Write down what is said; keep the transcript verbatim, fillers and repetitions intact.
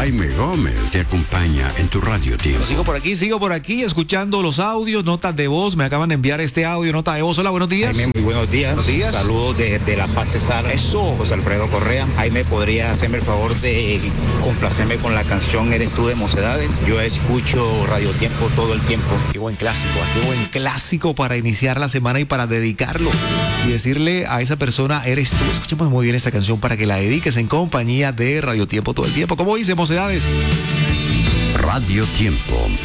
Jaime Gómez te acompaña en tu Radio Tiempo. Sigo por aquí, sigo por aquí, escuchando los audios, notas de voz. Me acaban de enviar este audio, nota de voz. Hola, buenos días. Jaime, muy buenos días. Buenos días. Saludos desde La Paz, Cesar. Eso. José Alfredo Correa. Jaime, ¿podría hacerme el favor de complacerme con la canción Eres tú de Mocedades? Yo escucho Radio Tiempo todo el tiempo. Qué buen clásico, qué buen clásico para iniciar la semana y para dedicarlo. Y decirle a esa persona, eres tú. Escuchemos muy bien esta canción para que la dediques en compañía de Radio Tiempo todo el tiempo. ¿Cómo dice, Mocedades? Radio Tiempo.